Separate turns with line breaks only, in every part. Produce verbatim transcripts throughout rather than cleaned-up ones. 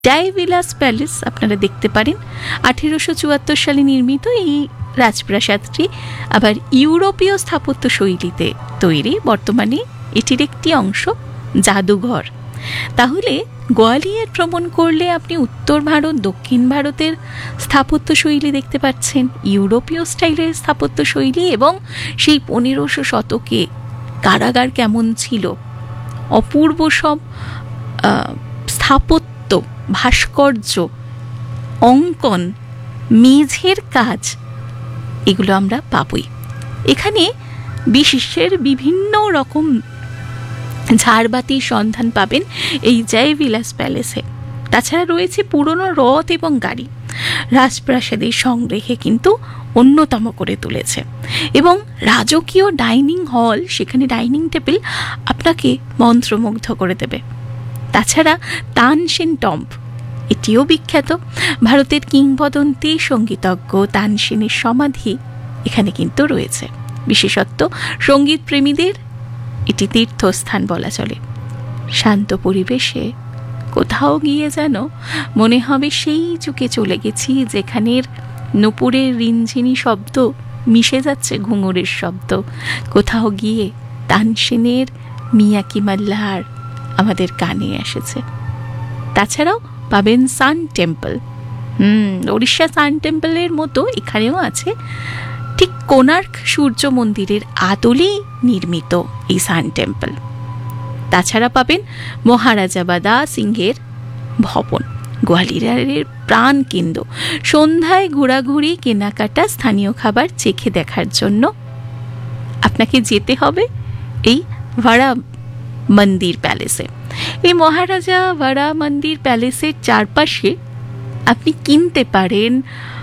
ডাইভিলাস palace আপনারা দেখতে পারেন। আঠেরোশো চুয়াত্তর সালে নির্মিত এই রাজপ্রাসাদটি আবার ইউরোপীয় স্থাপত্য শৈলীতে তৈরি। বর্তমানে এটির একটি অংশ জাদুঘর। তাহলে গোয়ালিয়র ভ্রমণ করলে আপনি উত্তর ভারত, দক্ষিণ ভারতের স্থাপত্য শৈলী দেখতে পাচ্ছেন, ইউরোপীয় স্টাইলের স্থাপত্য শৈলী, এবং সেই পনেরোশো শতকে কারাগার কেমন ছিল, অপূর্ব সব স্থাপত্য, ভাস্কর্য, অঙ্কন, মেঝের কাজ, এগুলো আমরা পাবই। এখানে বিশ্বের বিভিন্ন রকম ঝাড়বাতির সন্ধান পাবেন এই জয়বিলাস প্যালেসে। তাছাড়া রয়েছে পুরনো রথ এবং গাড়ি। রাজপ্রাসাদের সংগ্রহে কিন্তু অন্যতম করে তুলেছে। এবং রাজকীয় ডাইনিং হল, সেখানে ডাইনিং টেবিল আপনাকে মন্ত্রমুগ্ধ করে দেবে। তাছাড়া তানসেন টম্ব, এটিও বিখ্যাত। ভারতের কিংবদন্তি সঙ্গীতজ্ঞ তানসেনের সমাধি এখানে কিন্তু রয়েছে। বিশেষত্ব সঙ্গীত প্রেমীদের এটি তীর্থস্থান বলা চলে। শান্ত পরিবেশে কোথাও গিয়ে যেন মনে হবে সেই যুগে চলে গেছি, যেখানের নুপুরের রিনঝিনি শব্দ মিশে যাচ্ছে ঘুঙুরের শব্দ। কোথাও গিয়ে তানসেনের মিয়াকি মাল্লাহার আমাদের কানে এসেছে। তাছাড়াও পাবেন সান টেম্পল। হুম ওড়িশা সান টেম্পলের মতো এখানেও আছে, ঠিক কোণার্ক সূর্য মন্দিরের আদলেই নির্মিত এই সান টেম্পল। তাছাড়া পাবেন মহারাজা বাদা সিংহের ভবন, গোয়ালিয়রের প্রাণ কেন্দ্র। সন্ধ্যায় ঘোরাঘুরি, কেনাকাটা, স্থানীয় খাবার চেখে দেখার জন্য আপনাকে যেতে হবে এই ভাড়া মন্দির প্যালেসে। এই মহারাজা ভাড়া মন্দির প্যালেসের চারপাশে আপনি কিনতে পারেন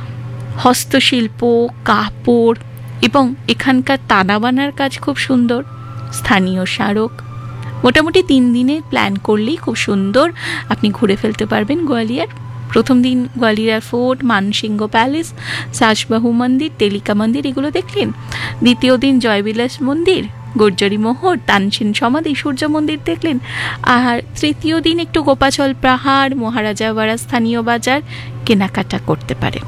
হস্তশিল্প, কাপড়, এবং এখানকার তানাবানার কাজ খুব সুন্দর। স্থানীয় স্মারক। মোটামুটি তিন দিনে প্ল্যান করলেই খুব সুন্দর আপনি ঘুরে ফেলতে পারবেন গোয়ালিয়র। প্রথম দিন গোয়ালিয়র ফোর্ট, মানসিংহ প্যালেস, সাসবাহু মন্দির, তেলিকা মন্দির, এগুলো দেখলেন। দ্বিতীয় দিন জয়বিলাস মন্দির, গুর্জরি মোহর, তানসেন সমাধি, সূর্য মন্দির দেখলেন। আর তৃতীয় দিন একটু গোপাচল পাহাড়, মহারাজা ভাড়া স্থানীয় বাজার কেনাকাটা করতে পারে।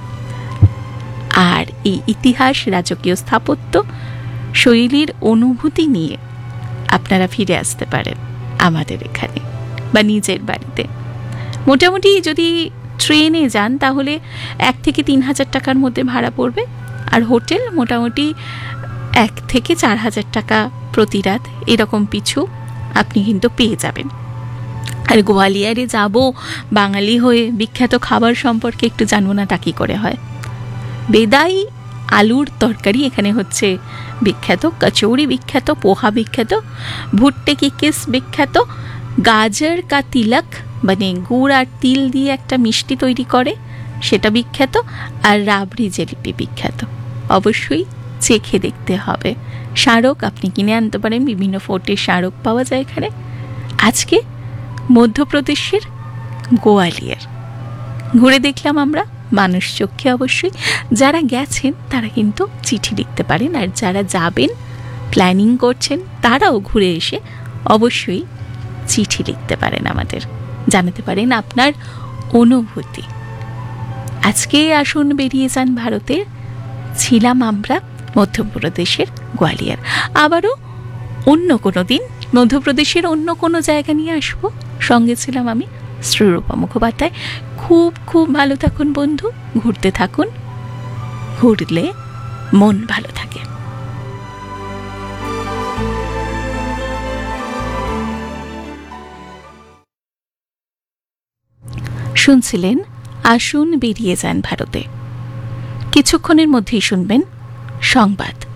আর এই ইতিহাস, রাজকীয় স্থাপত্য শৈলীর অনুভূতি নিয়ে আপনারা ফিরে আসতে পারেন আমাদের এখানে বা নিজের বাড়িতে। মোটামুটি যদি ট্রেনে যান তাহলে এক থেকে তিন হাজার টাকার মধ্যে ভাড়া পড়বে। আর হোটেল মোটামুটি এক থেকে চার হাজার টাকা প্রতি রাত এরকম পিছু আপনি কিন্তু পেয়ে যাবেন। আর গোয়ালিয়রে যাব বাঙালি হয়ে, বিখ্যাত খাবার সম্পর্কে একটু জানবো না তা কি করে হয়। বেদাই আলুর তরকারি এখানে হচ্ছে বিখ্যাত, কচৌরি বিখ্যাত, পোহা বিখ্যাত, ভুট্টে কি কিস বিখ্যাত, গাজর কা তিলক মানে গুড় আর তিল দিয়ে একটা মিষ্টি তৈরি করে সেটা বিখ্যাত, আর রাবড়ি জিলিপি বিখ্যাত। অবশ্যই চেখে দেখতে হবে। স্মারক আপনি কিনে আনতে পারেন, বিভিন্ন ফোর্টের স্মারক পাওয়া যায় এখানে। আজকে মধ্যপ্রদেশের গোয়ালিয়র ঘুরে দেখলাম আমরা মানুষ চোখে। অবশ্যই যারা গেছেন তারা কিন্তু চিঠি লিখতে পারেন, আর যারা যাবেন প্ল্যানিং করছেন তারাও ঘুরে এসে অবশ্যই চিঠি লিখতে পারেন, আমাদের জানাতে পারেন আপনার অনুভূতি। আজকে আসুন বেরিয়ে যান ভারতের, ছিলাম আমরা মধ্যপ্রদেশের গোয়ালিয়র। আবারও অন্য কোনো দিন মধ্যপ্রদেশের অন্য কোনো জায়গা নিয়ে আসবো। সঙ্গে ছিলাম আমি শ্রীরূপা মুখোপাধ্যায়। খুব খুব ভালো থাকুন বন্ধু, ঘুরতে থাকুন, ঘুরলে মন ভালো থাকে। শুনছিলেন আসুন বেরিয়ে যান ভারতে। কিছুক্ষণের মধ্যেই শুনবেন সংবাদ।